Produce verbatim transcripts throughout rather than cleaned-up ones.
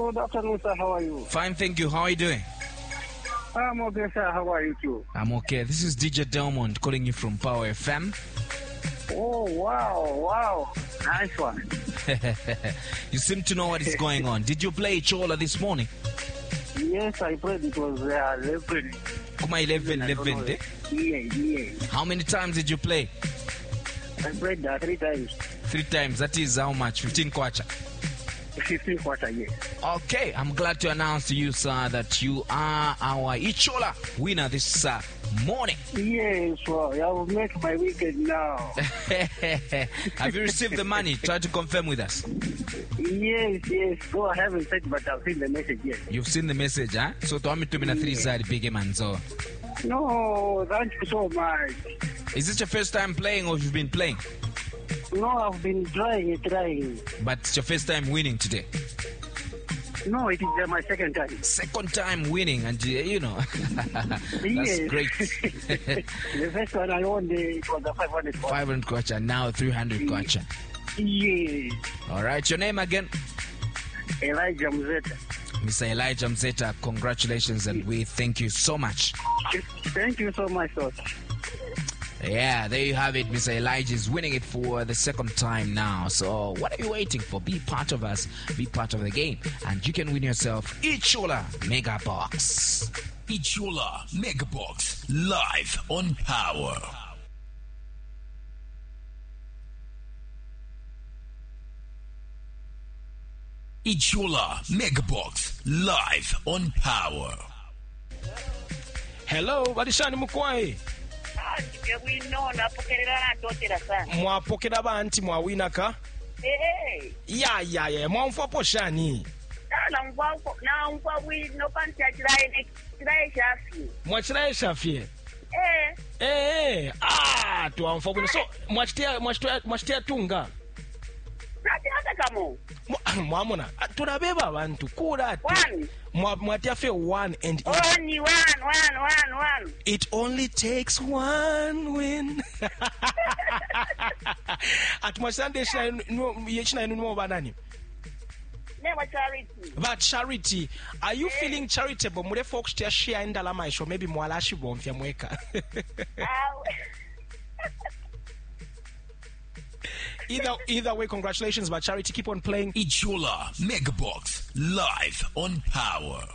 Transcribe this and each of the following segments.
Good afternoon, sir. How are you? Fine, thank you. How are you doing? I'm okay, sir. How are you too? I'm okay. This is D J Delmond calling you from Power F M. Oh, wow, wow. Nice one. You seem to know what is going on. Did you play Chola this morning? Yes, I played. It was uh, eleven. Kuma eleven, eleven, eh? Yeah, yeah. How many times did you play? I played uh, three times. Three times. That is how much? fifteen kwacha. fifteen quarter, yes. Okay, I'm glad to announce to you, sir, that you are our Ichola winner this uh, morning. Yes, well, I will make my weekend now. Have you received the money? Try to confirm with us. Yes, yes. Go, I haven't said, but I've seen the message, yes. You've seen the message, huh? So, to me to be three side big man, so. No, thank you so much. Is this your first time playing or you've been playing? No, I've been trying, trying. But it's your first time winning today? No, it is uh, my second time. Second time winning, and uh, you know, that's yes. great. The first one I won, the, it was a five hundred kwacha. five hundred kwacha, now three hundred kwacha. Yes. All right, your name again? Elijah Mzeta. Mister Elijah Mzeta, congratulations, and we thank you so much. Thank you so much, sir. Yeah, there you have it. Mister Elijah is winning it for the second time now. So what are you waiting for? Be part of us. Be part of the game. And you can win yourself Ichola Mega Box. Ichola Mega Box. Live on Power. Ichola Mega Box. Live on Power. Hello, Badishani Mukwai. Mwapokera banti mwawinaka? Eh. Ya ya ya, mwamfapo shani. Na ngwa na ngwa wi no panti ajiraye ajiraye shafi. Mwachiraye shafi. Eh. Eh, ah, tuamfapo. So, mwachitia mwachitia mwachitia tunga. Nati kamo. Mwamona, tunabeba abantu kula ati. One. Mwatia fe one and only one, one, one, one. It only takes one win. At Mashande Yechina no banani. Never charity. But charity. Are you yeah. feeling charitable? Mure folks to share in Dalama show, maybe Mwalashi Bomfia Mweka. Either either way, congratulations, but charity, keep on playing. Ichola Mega Box live on Power.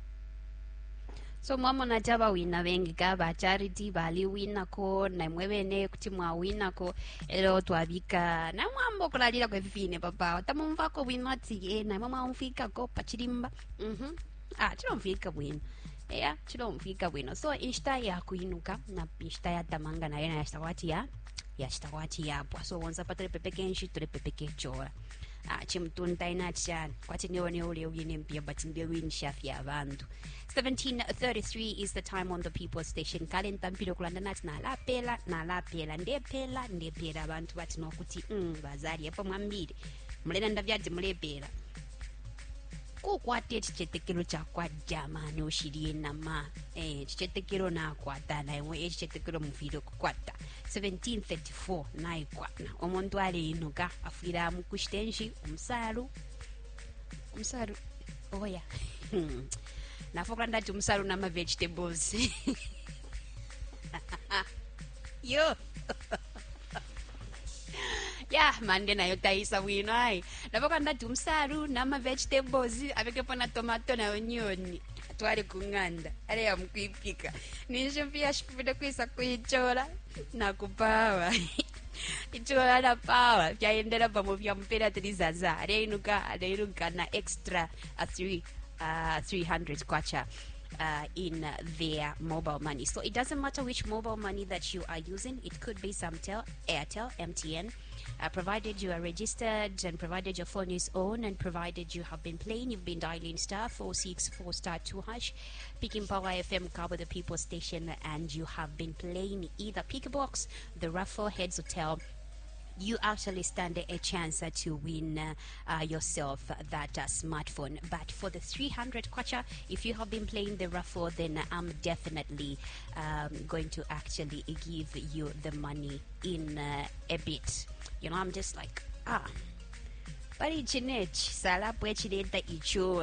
So mama nataba wina bengi ba charity bali wina ko na mwebene kuti mwa wina ko ero twabika na mwambo kulalira kwe fine papa tamumva ko wina ti na mama umfika ko pachirimba mhm ah chilomfika bwino yeah chilomfika bwino so insta ya kuinuka na insta ya tamanga na yana yastawati ya yastawati yapo so wonza patele pepeke nshi tule pepeke chora ah chimtunta ina chana kwati nione ule uyine mpia but ndiye win shafi ya bantu. seventeen thirty-three is the time on the People Station. Kalenta mpilo kulanda nati na la pela na la pela nde pela nde pela bantu bati nokuti mm bazari yapo mwambiri mulena ndavyadzi mule pela kukwate chichetekero chakwa jamani oshirie nama eh chichetekero na kwata na imwe chichetekero mufiro kukwata. seventeen thirty-four naikwana omuntu ali inuka afira mukushitenshi umsalu umsalu oya nafoka ndati umsalu na ma vegetables yo ya mande nayo taisa wino ai nafoka ndati umsalu na ma vegetables avekepo na tomato na onion twali kunganda ale ya mkuipika nisho pia shipida kuisa kuichola na kupawa ichola na pawa vyaendera pamo vya mpira tilizaza ale inuka ale inuka na extra a three uh three hundred kwacha Uh, in uh, their mobile money. So it doesn't matter which mobile money that you are using. It could be Samtel, Airtel, M T N, uh, provided you are registered and provided your phone is on and provided you have been playing, you've been dialing star four six four star two hash, picking Power F M, Cover the People Station, and you have been playing either Pick Box, the Raffle, Heads Hotel. You actually stand a chance uh, to win uh, uh, yourself that uh, smartphone. But for the three hundred kwacha, if you have been playing the raffle, then I'm definitely um, going to actually give you the money in uh, a bit. You know, I'm just like, ah, but it's in it. Salapwe chileta icho.